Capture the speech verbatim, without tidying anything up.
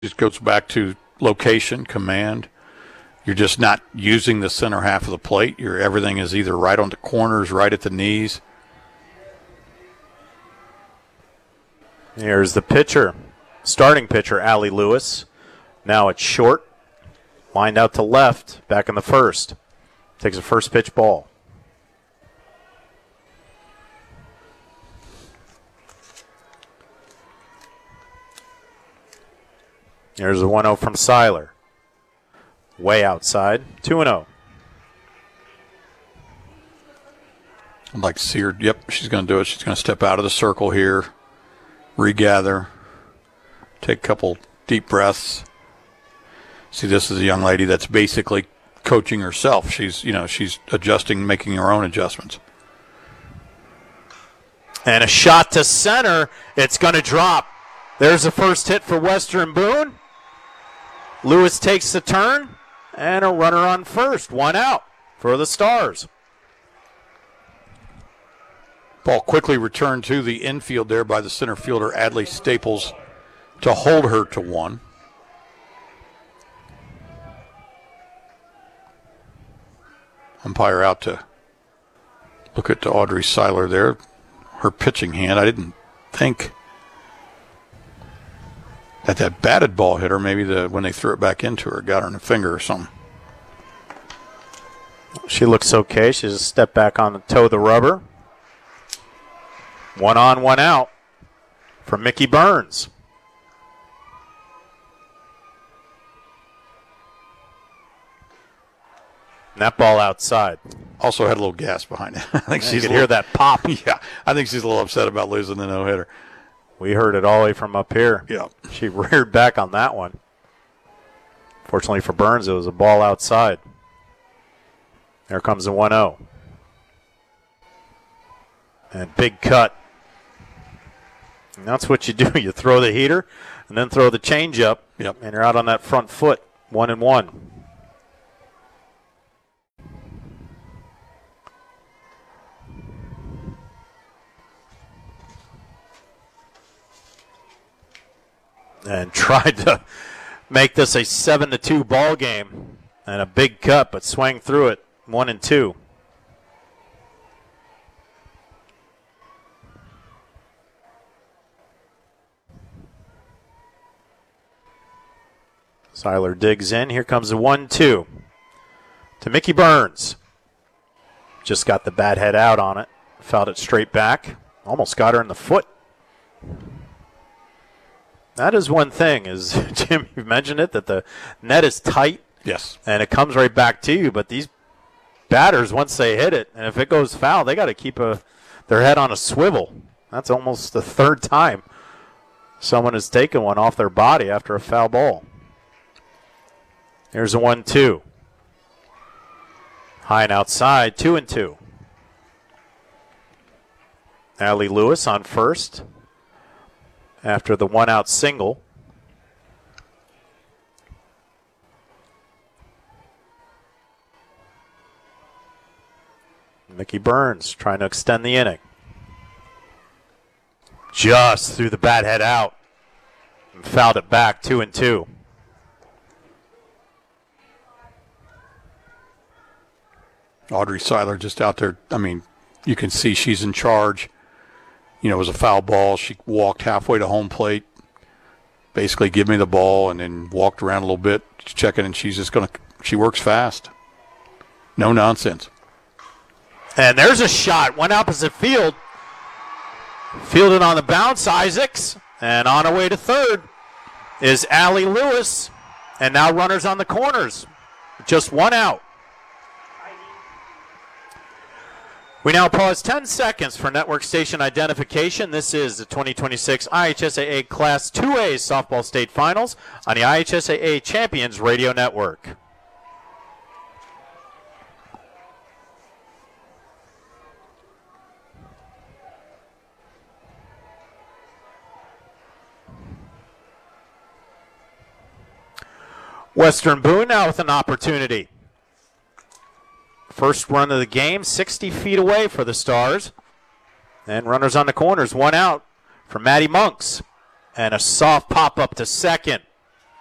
Just goes back to location, command. You're just not using the center half of the plate. Your everything is either right on the corners, right at the knees. Here's the pitcher, starting pitcher, Allie Lewis. Now it's short, lined out to left, back in the first. Takes a first pitch ball. Here's a one oh from Seiler. Way outside, two and oh. I'd like to see her. Yep, she's going to do it. She's going to step out of the circle here, regather, take a couple deep breaths. See, this is a young lady that's basically coaching herself. She's, you know, she's adjusting, making her own adjustments. And a shot to center. It's going to drop. There's the first hit for Western Boone. Lewis takes the turn, and a runner on first. One out for the Stars. Ball quickly returned to the infield there by the center fielder, Adley Staples, to hold her to one. Umpire out to look at Audrey Seiler there. Her pitching hand, I didn't think that that batted ball hit her. Maybe the when they threw it back into her, got her in the finger or something. She looks okay. She just stepped back on the toe of the rubber. One on, one out for Mickey Burns. And that ball outside. Also had a little gas behind it. I think yeah, she's you could little, hear that pop. Yeah, I think she's a little upset about losing the no-hitter. We heard it all the way from up here. Yeah. She reared back on that one. Fortunately for Burns, it was a ball outside. There comes the one oh. And big cut. And that's what you do. You throw the heater and then throw the changeup. Yep. And you're out on that front foot, one and one. And tried to make this a seven to two ball game. And a big cut, but swang through it, one and two. Seiler digs in. Here comes the one two to Mickey Burns. Just got the bat head out on it. Fouled it straight back. Almost got her in the foot. That is one thing, is Jim, you mentioned it, that the net is tight. Yes. And it comes right back to you. But these batters, once they hit it, and if it goes foul, they got to keep a, their head on a swivel. That's almost the third time someone has taken one off their body after a foul ball. Here's a one two. High and outside, two and two. Allie Lewis on first after the one-out single. Mickey Burns trying to extend the inning. Just threw the bat head out and fouled it back, two and two. Audrey Seiler just out there. I mean, you can see she's in charge. You know, it was a foul ball. She walked halfway to home plate, basically give me the ball, and then walked around a little bit, checking, and she's just going to, she works fast. No nonsense. And there's a shot, one opposite field. Fielded on the bounce, Isaacs. And on her way to third is Allie Lewis. And now runners on the corners. Just one out. We now pause ten seconds for network station identification. This is the twenty twenty-six I H S A A Class two A Softball State Finals on the I H S A A Champions Radio Network. Western Boone now with an opportunity. First run of the game, sixty feet away for the Stars. And runners on the corners, one out for Maddie Monks. And a soft pop up to second.